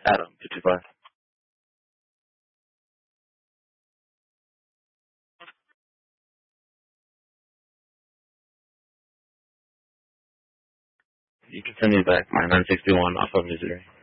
Adam, 55. You can send me back my 961 off of Missouri.